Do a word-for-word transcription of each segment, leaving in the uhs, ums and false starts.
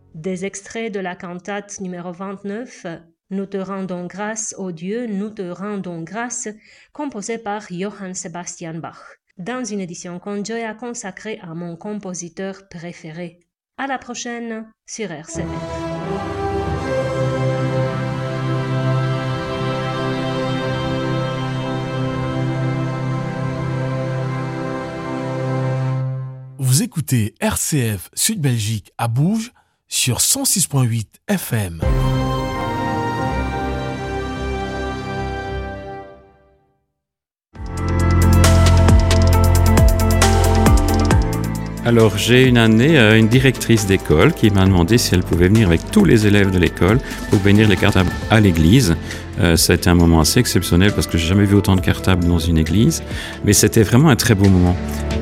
Des extraits de la cantate numéro vingt-neuf, Nous te rendons grâce, ô Dieu, nous te rendons grâce, composée par Johann Sebastian Bach, dans une édition Conjoya consacrée à mon compositeur préféré. À la prochaine sur R C F. Vous écoutez R C F Sud Belgique à Bourges sur cent six virgule huit F M. Alors j'ai une année euh, une directrice d'école qui m'a demandé si elle pouvait venir avec tous les élèves de l'école pour bénir les cartables à l'église. Euh, ça a été un moment assez exceptionnel parce que j'ai jamais vu autant de cartables dans une église, mais c'était vraiment un très beau moment.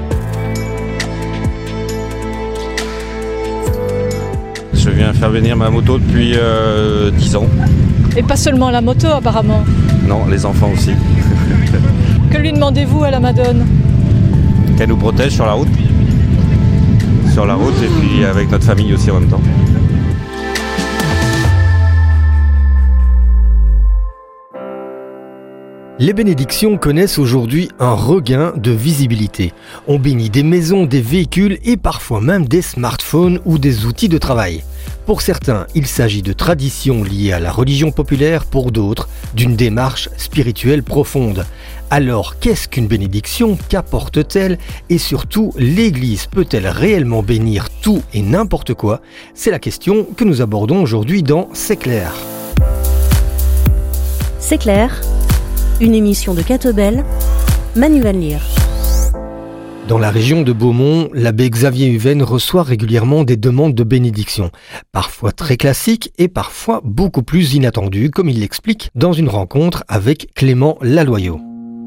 Je viens faire venir ma moto depuis euh, dix ans. Et pas seulement la moto apparemment. Non, les enfants aussi. Que lui demandez-vous à la Madone ? Qu'elle nous protège sur la route. Sur la route et puis avec notre famille aussi en même temps. Les bénédictions connaissent aujourd'hui un regain de visibilité. On bénit des maisons, des véhicules et parfois même des smartphones ou des outils de travail. Pour certains, il s'agit de traditions liées à la religion populaire, pour d'autres, d'une démarche spirituelle profonde. Alors, qu'est-ce qu'une bénédiction ? Qu'apporte-t-elle ? Et surtout, l'Église peut-elle réellement bénir tout et n'importe quoi ? C'est la question que nous abordons aujourd'hui dans C'est clair. C'est clair, une émission de Catebel, Manuel Lire. Dans la région de Beaumont, l'abbé Xavier Huven reçoit régulièrement des demandes de bénédiction, parfois très classiques et parfois beaucoup plus inattendues, comme il l'explique dans une rencontre avec Clément Laloyau.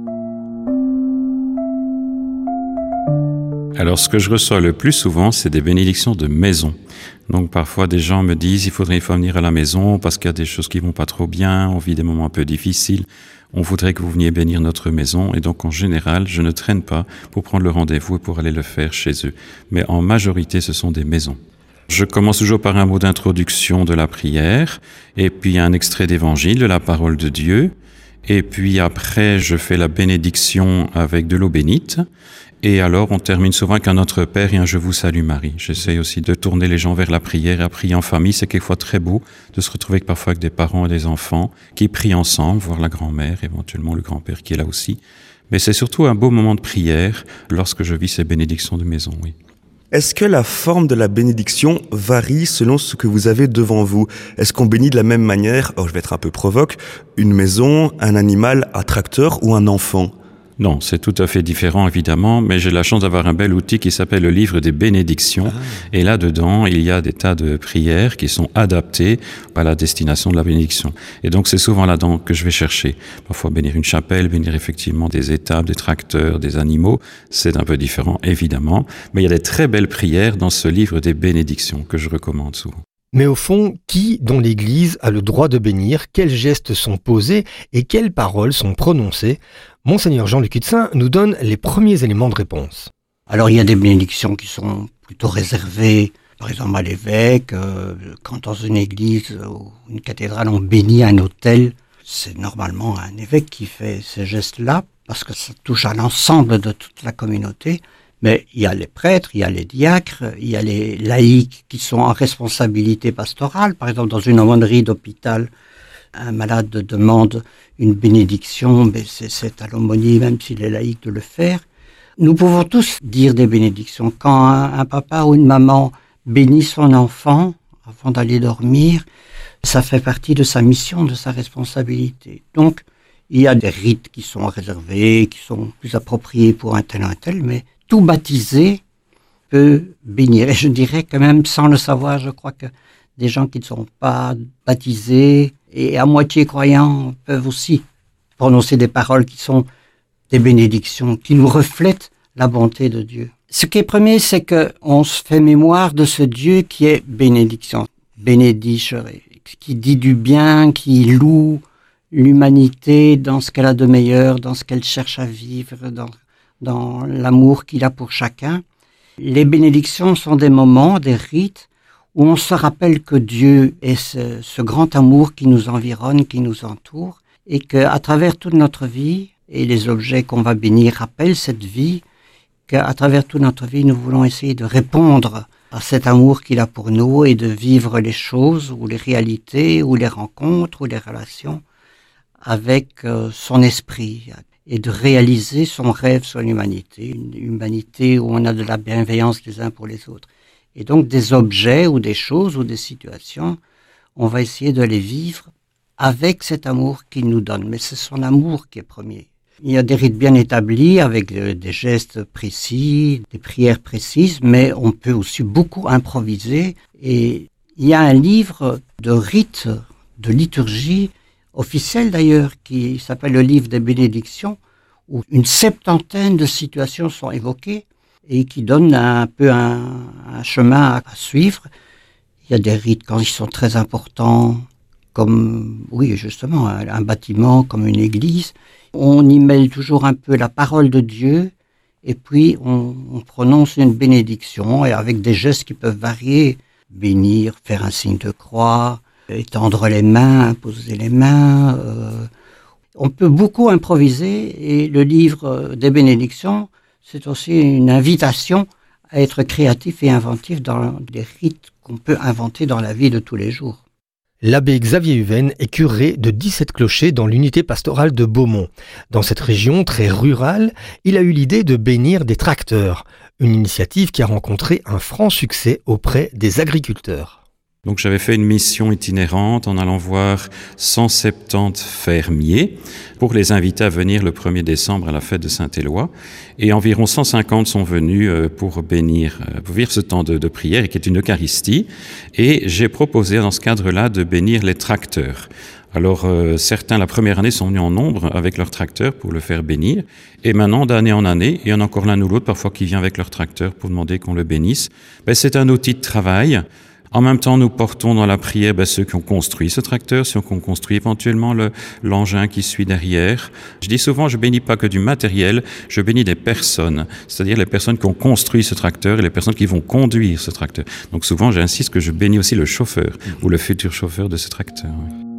Alors ce que je reçois le plus souvent, c'est des bénédictions de maison. Donc parfois des gens me disent il faudrait il faut venir à la maison parce qu'il y a des choses qui vont pas trop bien, on vit des moments un peu difficiles, on voudrait que vous veniez bénir notre maison. Et donc en général, je ne traîne pas pour prendre le rendez-vous et pour aller le faire chez eux. Mais en majorité, ce sont des maisons. Je commence toujours par un mot d'introduction de la prière, et puis un extrait d'évangile, de la parole de Dieu. Et puis après, je fais la bénédiction avec de l'eau bénite. Et alors, on termine souvent avec un Notre Père et un Je vous salue Marie. J'essaie aussi de tourner les gens vers la prière et à prier en famille. C'est quelquefois très beau de se retrouver parfois avec des parents et des enfants qui prient ensemble, voire la grand-mère, éventuellement le grand-père qui est là aussi. Mais c'est surtout un beau moment de prière lorsque je vis ces bénédictions de maison, oui. Est-ce que la forme de la bénédiction varie selon ce que vous avez devant vous ? Est-ce qu'on bénit de la même manière, oh, je vais être un peu provoque, une maison, un animal, un tracteur ou un enfant ? Non, c'est tout à fait différent, évidemment, mais j'ai la chance d'avoir un bel outil qui s'appelle le livre des bénédictions. Ah. Et là-dedans, il y a des tas de prières qui sont adaptées à la destination de la bénédiction. Et donc, c'est souvent là-dedans que je vais chercher. Parfois, bénir une chapelle, bénir effectivement des étables, des tracteurs, des animaux. C'est un peu différent, évidemment. Mais il y a des très belles prières dans ce livre des bénédictions que je recommande souvent. Mais au fond, qui dans l'Église a le droit de bénir ? Quels gestes sont posés et quelles paroles sont prononcées ? Monseigneur Jean-Luc Hutsin nous donne les premiers éléments de réponse. Alors il y a des bénédictions qui sont plutôt réservées, par exemple à l'évêque, euh, quand dans une église ou une cathédrale on bénit un autel, c'est normalement un évêque qui fait ces gestes-là, parce que ça touche à l'ensemble de toute la communauté. Mais il y a les prêtres, il y a les diacres, il y a les laïcs qui sont en responsabilité pastorale. Par exemple, dans une aumônerie d'hôpital, un malade demande une bénédiction, mais c'est, c'est à l'aumônier, même s'il est laïque, de le faire. Nous pouvons tous dire des bénédictions. Quand un, un papa ou une maman bénit son enfant avant d'aller dormir, ça fait partie de sa mission, de sa responsabilité. Donc, il y a des rites qui sont réservés, qui sont plus appropriés pour un tel ou un tel, mais tout baptisé peut bénir. Et je dirais que même sans le savoir, je crois que des gens qui ne sont pas baptisés et à moitié croyants peuvent aussi prononcer des paroles qui sont des bénédictions, qui nous reflètent la bonté de Dieu. Ce qui est premier, c'est qu'on se fait mémoire de ce Dieu qui est bénédiction, bénédicere, qui dit du bien, qui loue l'humanité dans ce qu'elle a de meilleur, dans ce qu'elle cherche à vivre, dans, dans l'amour qu'il a pour chacun. Les bénédictions sont des moments, des rites, où on se rappelle que Dieu est ce, ce grand amour qui nous environne, qui nous entoure, et qu'à travers toute notre vie, et les objets qu'on va bénir rappellent cette vie, qu'à travers toute notre vie, nous voulons essayer de répondre à cet amour qu'il a pour nous et de vivre les choses ou les réalités ou les rencontres ou les relations avec euh, son esprit et de réaliser son rêve sur l'humanité, une humanité où on a de la bienveillance les uns pour les autres. Et donc des objets ou des choses ou des situations, on va essayer de les vivre avec cet amour qu'il nous donne. Mais c'est son amour qui est premier. Il y a des rites bien établis avec des gestes précis, des prières précises, mais on peut aussi beaucoup improviser. Et il y a un livre de rites, de liturgie, officiel d'ailleurs, qui s'appelle le livre des bénédictions, où une septantaine de situations sont évoquées et qui donne un peu un, un chemin à suivre. Il y a des rites quand ils sont très importants, comme, oui, justement, un, un bâtiment, comme une église. On y mêle toujours un peu la parole de Dieu et puis on, on prononce une bénédiction et avec des gestes qui peuvent varier. Bénir, faire un signe de croix, étendre les mains, imposer les mains. Euh, on peut beaucoup improviser et le livre des bénédictions, c'est aussi une invitation à être créatif et inventif dans les rites qu'on peut inventer dans la vie de tous les jours. L'abbé Xavier Huven est curé de dix-sept clochers dans l'unité pastorale de Beaumont. Dans cette région très rurale, il a eu l'idée de bénir des tracteurs, une initiative qui a rencontré un franc succès auprès des agriculteurs. Donc j'avais fait une mission itinérante en allant voir cent soixante-dix fermiers pour les inviter à venir le premier décembre à la fête de Saint-Éloi. Et environ cent cinquante sont venus pour bénir, pour vivre ce temps de, de prière qui est une Eucharistie. Et j'ai proposé dans ce cadre-là de bénir les tracteurs. Alors euh, certains la première année sont venus en nombre avec leur tracteur pour le faire bénir. Et maintenant d'année en année, il y en a encore l'un ou l'autre parfois qui vient avec leur tracteur pour demander qu'on le bénisse. Ben, c'est un outil de travail. En même temps, nous portons dans la prière ben, ceux qui ont construit ce tracteur, ceux qui ont construit éventuellement le, l'engin qui suit derrière. Je dis souvent, je bénis pas que du matériel, je bénis des personnes, c'est-à-dire les personnes qui ont construit ce tracteur et les personnes qui vont conduire ce tracteur. Donc souvent, j'insiste que je bénis aussi le chauffeur ou le futur chauffeur de ce tracteur.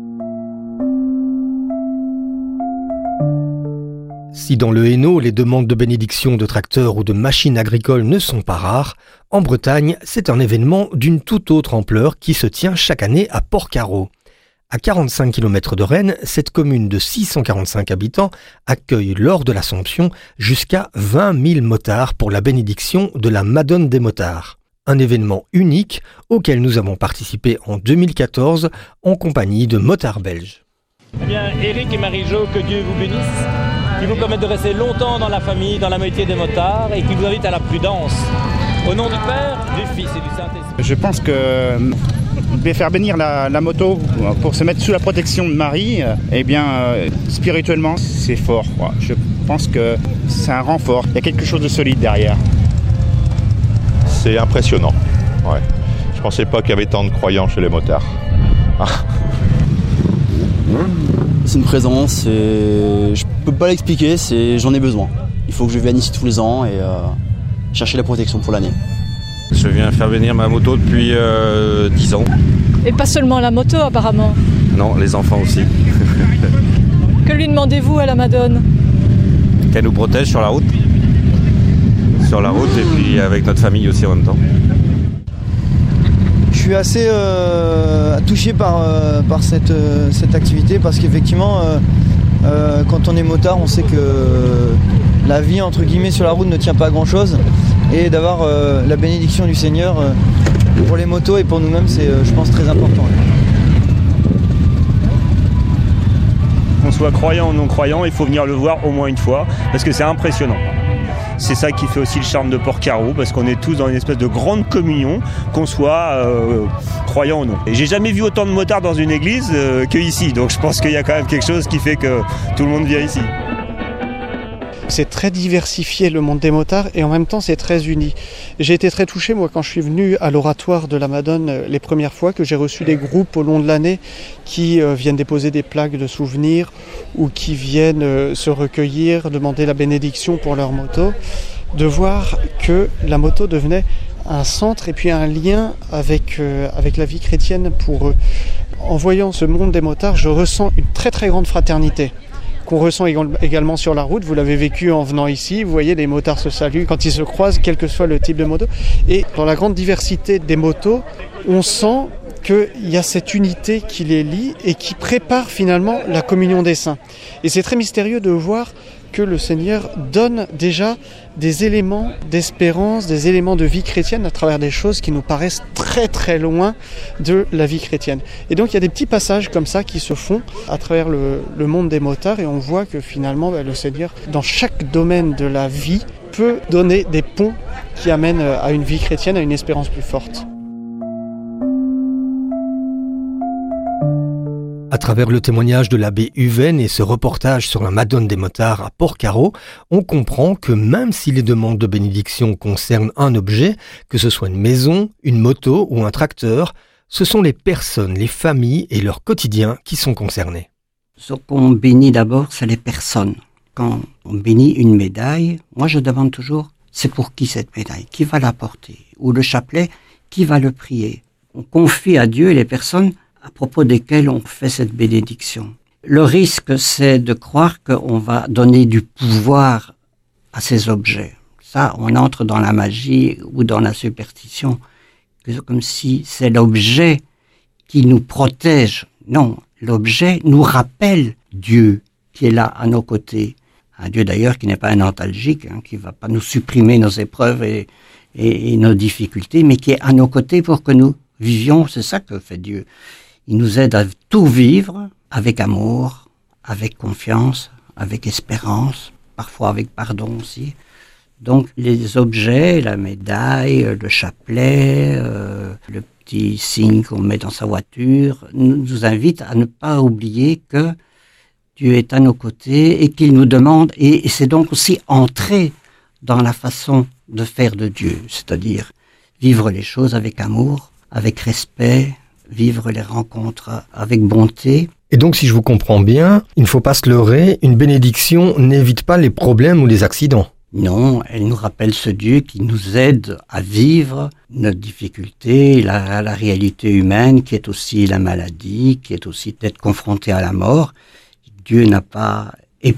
Si dans le Hainaut, les demandes de bénédiction de tracteurs ou de machines agricoles ne sont pas rares, en Bretagne, c'est un événement d'une toute autre ampleur qui se tient chaque année à Port-Carreau. À quarante-cinq kilomètres de Rennes, cette commune de six cent quarante-cinq habitants accueille lors de l'Assomption jusqu'à vingt mille motards pour la bénédiction de la Madone des motards. Un événement unique auquel nous avons participé en deux mille quatorze en compagnie de motards belges. Eh bien, Eric et Marie-Jo, que Dieu vous bénisse, qui vous permettent de rester longtemps dans la famille, dans la moitié des motards, et qui vous invite à la prudence. Au nom du Père, du Fils et du Saint-Esprit. Je pense que faire bénir la, la moto pour se mettre sous la protection de Marie, eh bien, euh, spirituellement, c'est fort, quoi. Je pense que c'est un renfort. Il y a quelque chose de solide derrière. C'est impressionnant. Ouais. Je ne pensais pas qu'il y avait tant de croyants chez les motards. Ah. C'est une présence et je peux pas l'expliquer, c'est j'en ai besoin. Il faut que je vienne ici tous les ans et euh, chercher la protection pour l'année. Je viens faire venir ma moto depuis euh, dix ans. Et pas seulement la moto apparemment. Non, les enfants aussi. Que lui demandez-vous à la Madone? Qu'elle nous protège sur la route. Sur la route et puis avec notre famille aussi en même temps. Je suis assez euh, touché par, euh, par cette, euh, cette activité parce qu'effectivement, euh, euh, quand on est motard, on sait que euh, la vie entre guillemets sur la route ne tient pas à grand chose et d'avoir euh, la bénédiction du Seigneur euh, pour les motos et pour nous-mêmes, c'est euh, je pense très important. Qu'on soit croyant ou non croyant, il faut venir le voir au moins une fois parce que c'est impressionnant. C'est ça qui fait aussi le charme de Port-Carreau, parce qu'on est tous dans une espèce de grande communion, qu'on soit euh, croyant ou non. Et j'ai jamais vu autant de motards dans une église euh, qu'ici, donc je pense qu'il y a quand même quelque chose qui fait que tout le monde vient ici. C'est très diversifié le monde des motards et en même temps c'est très uni. J'ai été très touché moi quand je suis venu à l'oratoire de la Madone les premières fois, que j'ai reçu des groupes au long de l'année qui euh, viennent déposer des plaques de souvenirs ou qui viennent euh, se recueillir, demander la bénédiction pour leur moto, de voir que la moto devenait un centre et puis un lien avec, euh, avec la vie chrétienne pour eux. En voyant ce monde des motards, je ressens une très très grande fraternité qu'on ressent également sur la route. Vous l'avez vécu en venant ici, vous voyez les motards se saluent quand ils se croisent, quel que soit le type de moto. Et dans la grande diversité des motos, on sent qu'il y a cette unité qui les lie et qui prépare finalement la communion des saints. Et c'est très mystérieux de voir que le Seigneur donne déjà des éléments d'espérance, des éléments de vie chrétienne à travers des choses qui nous paraissent très très loin de la vie chrétienne. Et donc il y a des petits passages comme ça qui se font à travers le, le monde des motards et on voit que finalement bah, le Seigneur, dans chaque domaine de la vie, peut donner des ponts qui amènent à une vie chrétienne, à une espérance plus forte. À travers le témoignage de l'abbé Uven et ce reportage sur la Madone des motards à Porcaro, on comprend que même si les demandes de bénédiction concernent un objet, que ce soit une maison, une moto ou un tracteur, ce sont les personnes, les familles et leur quotidien qui sont concernés. Ce qu'on bénit d'abord, c'est les personnes. Quand on bénit une médaille, moi je demande toujours, c'est pour qui cette médaille? Qui va la porter? Ou le chapelet, qui va le prier? On confie à Dieu les personnes à propos desquels on fait cette bénédiction. Le risque, c'est de croire qu'on va donner du pouvoir à ces objets. Ça, on entre dans la magie ou dans la superstition, comme si c'est l'objet qui nous protège. Non, l'objet nous rappelle Dieu qui est là à nos côtés. Un Dieu d'ailleurs qui n'est pas un antalgique, hein, qui ne va pas nous supprimer nos épreuves et, et, et nos difficultés, mais qui est à nos côtés pour que nous vivions. C'est ça que fait Dieu. Il nous aide à tout vivre avec amour, avec confiance, avec espérance, parfois avec pardon aussi. Donc les objets, la médaille, le chapelet, euh, le petit signe qu'on met dans sa voiture, nous invitent à ne pas oublier que Dieu est à nos côtés et qu'il nous demande, et c'est donc aussi entrer dans la façon de faire de Dieu, c'est-à-dire vivre les choses avec amour, avec respect, vivre les rencontres avec bonté. Et donc, si je vous comprends bien, il ne faut pas se leurrer, une bénédiction n'évite pas les problèmes ou les accidents. Non, elle nous rappelle ce Dieu qui nous aide à vivre nos difficultés, la, la réalité humaine qui est aussi la maladie, qui est aussi d'être confronté à la mort. Dieu n'a pas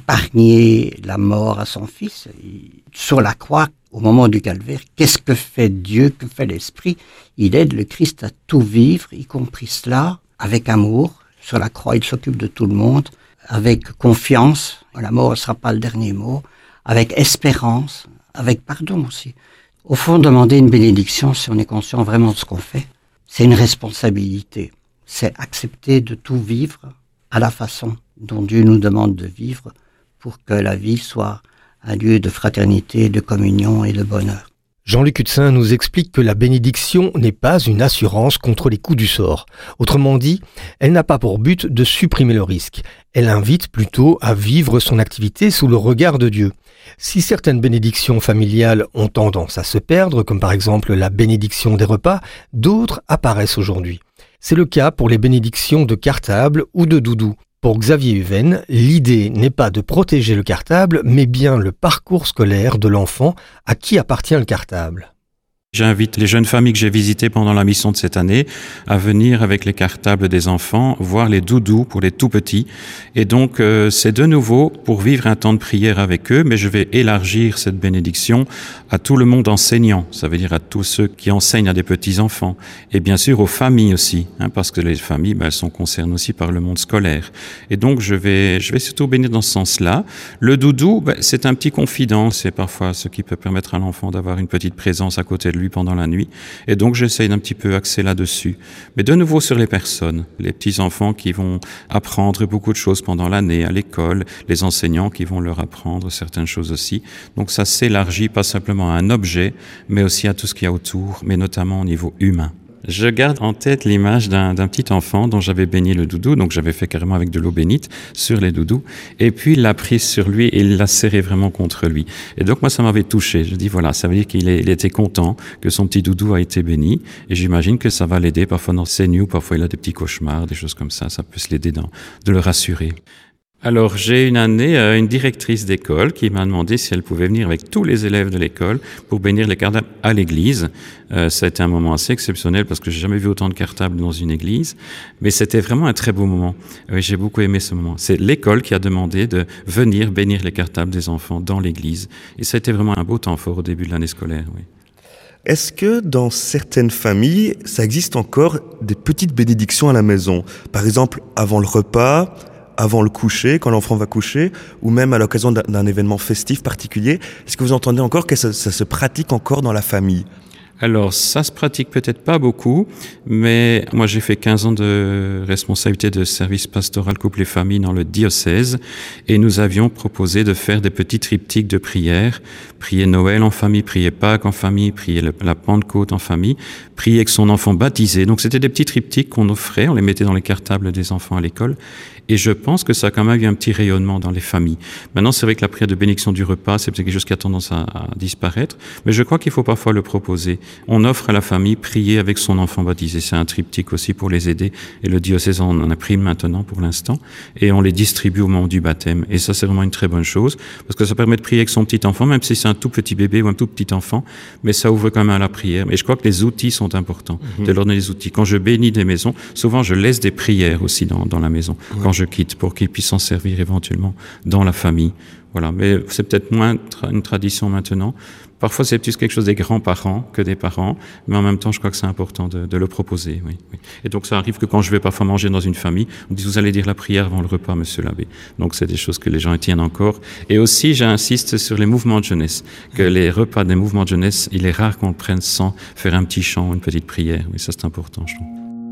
épargné la mort à son Fils. Sur la croix, au moment du calvaire, qu'est-ce que fait Dieu, que fait l'Esprit? Il aide le Christ à tout vivre, y compris cela, avec amour. Sur la croix, il s'occupe de tout le monde, avec confiance. La mort ne sera pas le dernier mot. Avec espérance, avec pardon aussi. Au fond, demander une bénédiction, si on est conscient vraiment de ce qu'on fait, c'est une responsabilité. C'est accepter de tout vivre à la façon dont Dieu nous demande de vivre pour que la vie soit un lieu de fraternité, de communion et de bonheur. Jean-Luc Hutsin nous explique que la bénédiction n'est pas une assurance contre les coups du sort. Autrement dit, elle n'a pas pour but de supprimer le risque. Elle invite plutôt à vivre son activité sous le regard de Dieu. Si certaines bénédictions familiales ont tendance à se perdre, comme par exemple la bénédiction des repas, d'autres apparaissent aujourd'hui. C'est le cas pour les bénédictions de cartable ou de doudou. Pour Xavier Uven, l'idée n'est pas de protéger le cartable, mais bien le parcours scolaire de l'enfant à qui appartient le cartable. J'invite les jeunes familles que j'ai visitées pendant la mission de cette année à venir avec les cartables des enfants, voir les doudous pour les tout petits. Et donc, euh, c'est de nouveau pour vivre un temps de prière avec eux, mais je vais élargir cette bénédiction à tout le monde enseignant. Ça veut dire à tous ceux qui enseignent à des petits-enfants. Et bien sûr aux familles aussi, hein, parce que les familles, ben, elles sont concernées aussi par le monde scolaire. Et donc, je vais, je vais surtout bénir dans ce sens-là. Le doudou, ben, c'est un petit confident. C'est parfois ce qui peut permettre à l'enfant d'avoir une petite présence à côté de lui pendant la nuit, et donc j'essaye d'un petit peu axer là-dessus. Mais de nouveau sur les personnes, les petits-enfants qui vont apprendre beaucoup de choses pendant l'année à l'école, les enseignants qui vont leur apprendre certaines choses aussi. Donc ça s'élargit pas simplement à un objet, mais aussi à tout ce qu'il y a autour, mais notamment au niveau humain. Je garde en tête l'image d'un, d'un petit enfant dont j'avais baigné le doudou, donc j'avais fait carrément avec de l'eau bénite sur les doudous, et puis il l'a pris sur lui et il l'a serré vraiment contre lui. Et donc moi ça m'avait touché, je dis voilà, ça veut dire qu'il est, il était content que son petit doudou a été béni, et j'imagine que ça va l'aider parfois dans ses nuits, ou parfois il a des petits cauchemars, des choses comme ça, ça peut se l'aider dans, de le rassurer. Alors, j'ai une année euh, une directrice d'école qui m'a demandé si elle pouvait venir avec tous les élèves de l'école pour bénir les cartables à l'église. Euh, ça a été un moment assez exceptionnel parce que j'ai jamais vu autant de cartables dans une église, mais c'était vraiment un très beau moment. Oui, j'ai beaucoup aimé ce moment. C'est l'école qui a demandé de venir bénir les cartables des enfants dans l'église. Et ça a été vraiment un beau temps fort au début de l'année scolaire, oui. Est-ce que dans certaines familles, ça existe encore des petites bénédictions à la maison? Par exemple, avant le repas, avant le coucher, quand l'enfant va coucher, ou même à l'occasion d'un, d'un événement festif particulier. Est-ce que vous entendez encore que ça, ça se pratique encore dans la famille? Alors, ça se pratique peut-être pas beaucoup, mais moi j'ai fait quinze ans de responsabilité de service pastoral couple et famille dans le diocèse, et nous avions proposé de faire des petits triptyques de prières, prier Noël en famille, prier Pâques en famille, prier le, la Pentecôte en famille, prier avec son enfant baptisé. Donc c'était des petits triptyques qu'on offrait, on les mettait dans les cartables des enfants à l'école, et je pense que ça a quand même eu un petit rayonnement dans les familles. Maintenant, c'est vrai que la prière de bénédiction du repas, c'est peut-être quelque chose qui a tendance à, à disparaître, mais je crois qu'il faut parfois le proposer. On offre à la famille prier avec son enfant baptisé. C'est un triptyque aussi pour les aider. Et le diocèse en, en imprime maintenant pour l'instant. Et on les distribue au moment du baptême. Et ça, c'est vraiment une très bonne chose. Parce que ça permet de prier avec son petit enfant, même si c'est un tout petit bébé ou un tout petit enfant. Mais ça ouvre quand même à la prière. Et je crois que les outils sont importants. Mmh. De leur donner des outils. Quand je bénis des maisons, souvent je laisse des prières aussi dans, dans la maison. Mmh. Quand je quitte, pour qu'ils puissent s'en servir éventuellement dans la famille. Voilà, mais c'est peut-être moins tra- une tradition maintenant. Parfois, c'est plus quelque chose des grands-parents que des parents, mais en même temps, je crois que c'est important de, de le proposer. Oui, oui. Et donc, ça arrive que quand je vais parfois manger dans une famille, on dit « vous allez dire la prière avant le repas, monsieur l'abbé ». Donc, c'est des choses que les gens tiennent encore. Et aussi, j'insiste sur les mouvements de jeunesse, que les repas des mouvements de jeunesse, il est rare qu'on le prenne sans faire un petit chant, une petite prière. Oui, ça, c'est important, je trouve.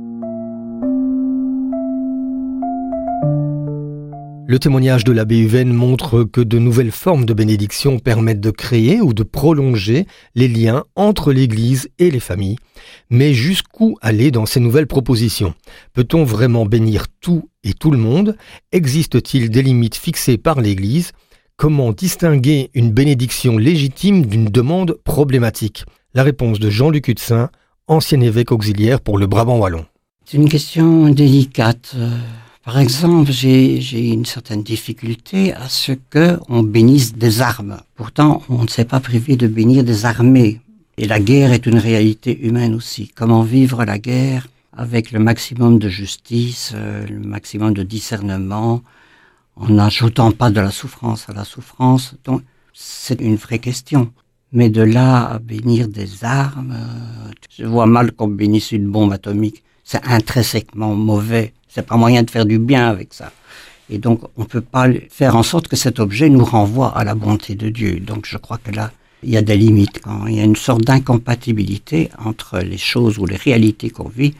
Le témoignage de l'abbé Huven montre que de nouvelles formes de bénédiction permettent de créer ou de prolonger les liens entre l'Église et les familles. Mais jusqu'où aller dans ces nouvelles propositions? Peut-on vraiment bénir tout et tout le monde? Existe-t-il des limites fixées par l'Église? Comment distinguer une bénédiction légitime d'une demande problématique? La réponse de Jean-Luc Hudsin, ancien évêque auxiliaire pour le Brabant wallon. C'est une question délicate. Par exemple, j'ai, j'ai une certaine difficulté à ce qu'on bénisse des armes. Pourtant, on ne s'est pas privé de bénir des armées. Et la guerre est une réalité humaine aussi. Comment vivre la guerre avec le maximum de justice, euh, le maximum de discernement, en n'ajoutant pas de la souffrance à la souffrance. Donc, c'est une vraie question. Mais de là à bénir des armes, euh, je vois mal qu'on bénisse une bombe atomique. C'est intrinsèquement mauvais. C'est pas moyen de faire du bien avec ça. Et donc, on peut pas faire en sorte que cet objet nous renvoie à la bonté de Dieu. Donc, je crois que là, il y a des limites. Quand il y a une sorte d'incompatibilité entre les choses ou les réalités qu'on vit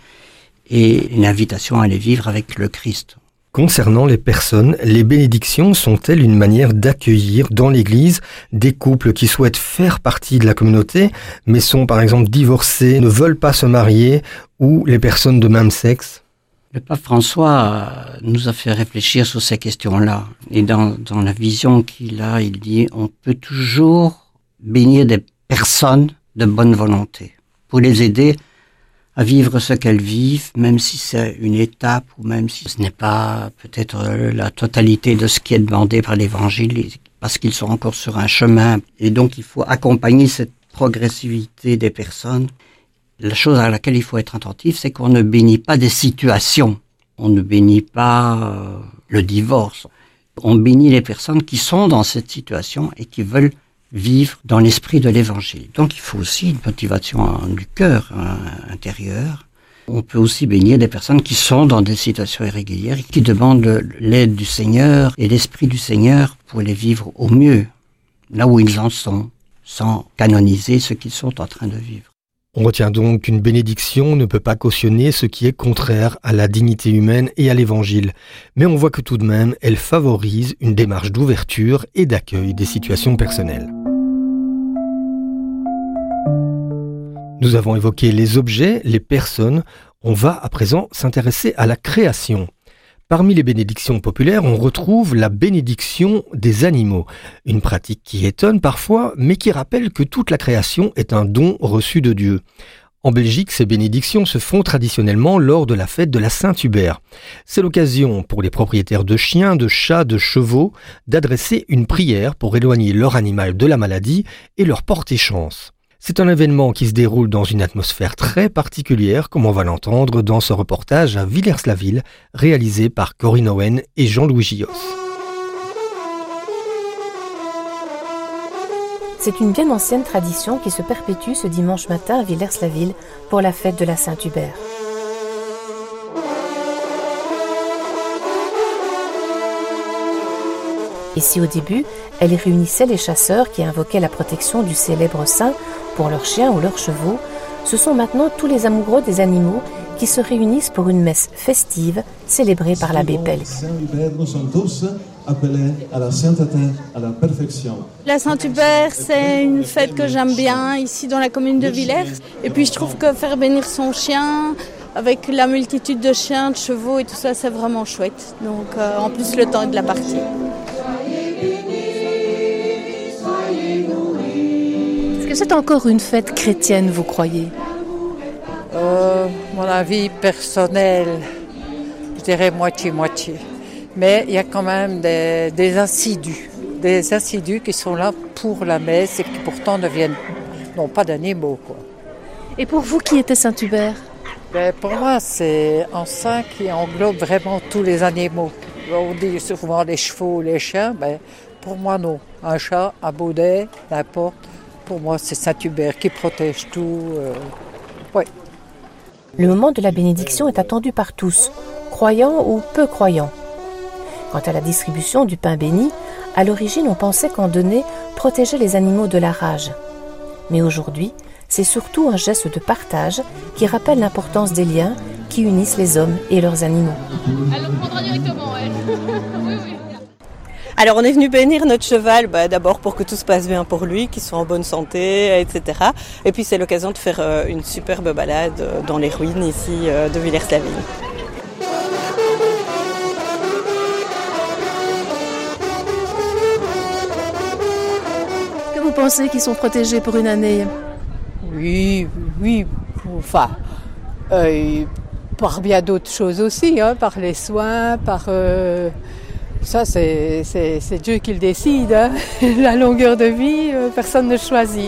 et une invitation à les vivre avec le Christ. Concernant les personnes, les bénédictions sont-elles une manière d'accueillir dans l'Église des couples qui souhaitent faire partie de la communauté, mais sont par exemple divorcés, ne veulent pas se marier, ou les personnes de même sexe? Le pape François nous a fait réfléchir sur ces questions-là. Et dans, dans la vision qu'il a, il dit on peut toujours bénir des personnes de bonne volonté pour les aider à vivre ce qu'elles vivent, même si c'est une étape ou même si ce n'est pas peut-être la totalité de ce qui est demandé par l'Évangile, parce qu'ils sont encore sur un chemin. Et donc il faut accompagner cette progressivité des personnes. La chose à laquelle il faut être attentif, c'est qu'on ne bénit pas des situations. On ne bénit pas euh, le divorce. On bénit les personnes qui sont dans cette situation et qui veulent vivre dans l'esprit de l'Évangile. Donc il faut aussi une motivation du cœur hein, intérieur. On peut aussi bénir des personnes qui sont dans des situations irrégulières et qui demandent l'aide du Seigneur et l'esprit du Seigneur pour les vivre au mieux, là où ils en sont, sans canoniser ce qu'ils sont en train de vivre. On retient donc qu'une bénédiction ne peut pas cautionner ce qui est contraire à la dignité humaine et à l'Évangile, mais on voit que tout de même, elle favorise une démarche d'ouverture et d'accueil des situations personnelles. Nous avons évoqué les objets, les personnes, on va à présent s'intéresser à la création. Parmi les bénédictions populaires, on retrouve la bénédiction des animaux, une pratique qui étonne parfois, mais qui rappelle que toute la création est un don reçu de Dieu. En Belgique, ces bénédictions se font traditionnellement lors de la fête de la Saint-Hubert. C'est l'occasion pour les propriétaires de chiens, de chats, de chevaux d'adresser une prière pour éloigner leur animal de la maladie et leur porter chance. C'est un événement qui se déroule dans une atmosphère très particulière, comme on va l'entendre dans ce reportage à Villers-la-Ville, réalisé par Corinne Owen et Jean-Louis Gillos. C'est une bien ancienne tradition qui se perpétue ce dimanche matin à Villers-la-Ville pour la fête de la Saint-Hubert. Et si au début, elle réunissait les chasseurs qui invoquaient la protection du célèbre saint pour leurs chiens ou leurs chevaux, ce sont maintenant tous les amoureux des animaux qui se réunissent pour une messe festive célébrée par l'abbé Pelk. À la sainteté, à la perfection. La Saint-Hubert, c'est une fête que j'aime bien ici dans la commune de Villers. Et puis je trouve que faire bénir son chien avec la multitude de chiens, de chevaux et tout ça, c'est vraiment chouette. Donc euh, en plus le temps est de la partie. Est-ce que c'est encore une fête chrétienne, vous croyez ? euh, Mon avis personnel, je dirais moitié-moitié. Mais il y a quand même des, des assidus, des assidus qui sont là pour la messe et qui pourtant ne viennent, non pas d'animaux, quoi. Et pour vous, qui était Saint-Hubert ? Ben, pour moi, c'est un saint qui englobe vraiment tous les animaux. On dit souvent les chevaux, les chiens, ben, pour moi non. Un chat, un baudet, n'importe. Pour moi, c'est Saint-Hubert qui protège tout. Euh... Ouais. Le moment de la bénédiction est attendu par tous, croyants ou peu croyants. Quant à la distribution du pain béni, à l'origine on pensait qu'en donner protégeait les animaux de la rage. Mais aujourd'hui, c'est surtout un geste de partage qui rappelle l'importance des liens qui unissent les hommes et leurs animaux. Elle le prendra directement, elle. Oui, oui. Alors on est venu bénir notre cheval, bah, d'abord pour que tout se passe bien pour lui, qu'il soit en bonne santé, et cetera. Et puis c'est l'occasion de faire euh, une superbe balade euh, dans les ruines ici euh, de Villers-la-Ville. Vous pensez qu'ils sont protégés pour une année ? Oui, oui, enfin, euh, par bien d'autres choses aussi, hein, par les soins, par... Euh, ça, c'est, c'est, c'est Dieu qui le décide, hein. La longueur de vie, euh, personne ne choisit.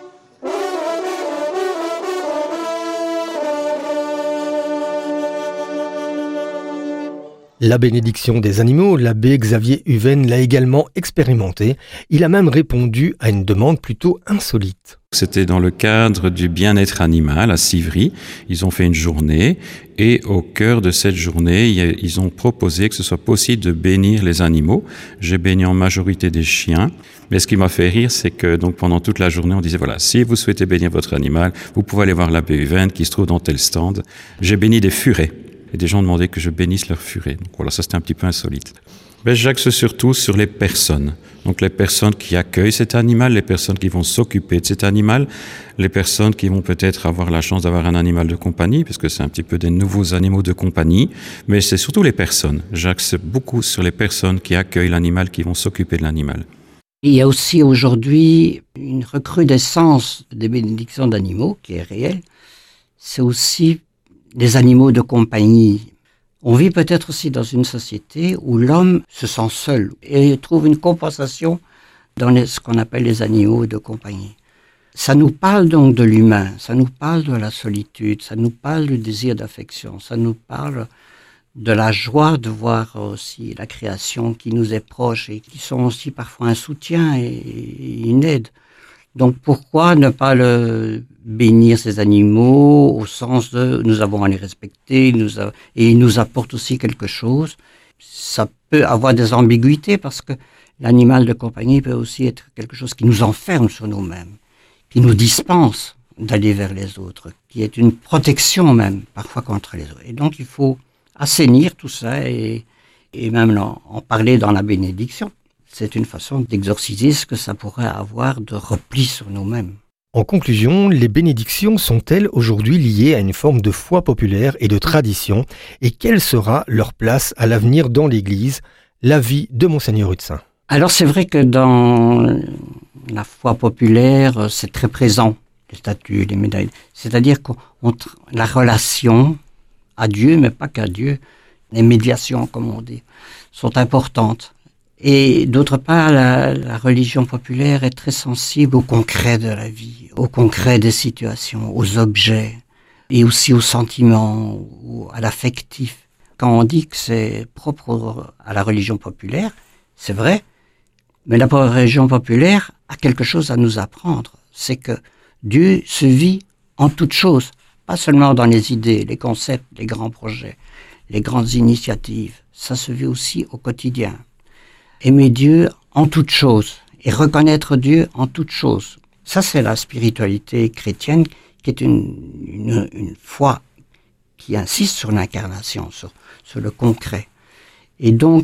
La bénédiction des animaux, l'abbé Xavier Huven l'a également expérimenté. Il a même répondu à une demande plutôt insolite. C'était dans le cadre du bien-être animal à Civry. Ils ont fait une journée et au cœur de cette journée, ils ont proposé que ce soit possible de bénir les animaux. J'ai béni en majorité des chiens. Mais ce qui m'a fait rire, c'est que donc pendant toute la journée, on disait voilà, si vous souhaitez bénir votre animal, vous pouvez aller voir l'abbé Huven qui se trouve dans tel stand. J'ai béni des furets. Et des gens demandaient que je bénisse leurs furets. Donc voilà, ça c'était un petit peu insolite. Mais j'axe surtout sur les personnes. Donc les personnes qui accueillent cet animal, les personnes qui vont s'occuper de cet animal, les personnes qui vont peut-être avoir la chance d'avoir un animal de compagnie, parce que c'est un petit peu des nouveaux animaux de compagnie, mais c'est surtout les personnes. J'axe beaucoup sur les personnes qui accueillent l'animal, qui vont s'occuper de l'animal. Il y a aussi aujourd'hui une recrudescence des bénédictions d'animaux qui est réelle. C'est aussi des animaux de compagnie. On vit peut-être aussi dans une société où l'homme se sent seul et trouve une compensation dans les, ce qu'on appelle les animaux de compagnie. Ça nous parle donc de l'humain, ça nous parle de la solitude, ça nous parle du désir d'affection, ça nous parle de la joie de voir aussi la création qui nous est proche et qui sont aussi parfois un soutien et une aide. Donc pourquoi ne pas le bénir ces animaux au sens de nous avons à les respecter nous a, et ils nous apportent aussi quelque chose. Ça peut avoir des ambiguïtés parce que l'animal de compagnie peut aussi être quelque chose qui nous enferme sur nous-mêmes, qui nous dispense d'aller vers les autres, qui est une protection même parfois contre les autres. Et donc il faut assainir tout ça et, et même en, en parler dans la bénédiction. C'est une façon d'exorciser ce que ça pourrait avoir de repli sur nous-mêmes. En conclusion, les bénédictions sont-elles aujourd'hui liées à une forme de foi populaire et de tradition ? Et quelle sera leur place à l'avenir dans l'Église ? L'avis de Monseigneur Hutsin. Alors c'est vrai que dans la foi populaire, c'est très présent. les statues, les médailles. C'est-à-dire que la relation à Dieu, mais pas qu'à Dieu, les médiations, comme on dit, sont importantes. Et d'autre part, la, la religion populaire est très sensible au concret de la vie, au concret des situations, aux objets, et aussi aux sentiments, à l'affectif. Quand on dit que c'est propre à la religion populaire, c'est vrai, mais la religion populaire a quelque chose à nous apprendre. C'est que Dieu se vit en toutes choses, pas seulement dans les idées, les concepts, les grands projets, les grandes initiatives. Ça se vit aussi au quotidien. Aimer Dieu en toutes choses et reconnaître Dieu en toutes choses. Ça, c'est la spiritualité chrétienne qui est une, une, une foi qui insiste sur l'incarnation, sur, sur le concret. Et donc,